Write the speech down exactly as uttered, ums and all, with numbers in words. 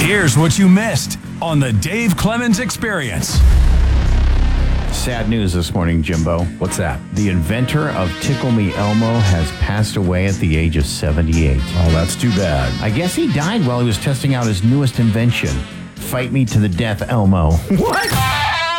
Here's what you missed on the Dave Clemens Experience. Sad news this morning, Jimbo. What's that? The inventor of Tickle Me Elmo has passed away at the age of seventy-eight. Oh, that's too bad. I guess he died while he was testing out his newest invention, Fight Me to the Death Elmo. What?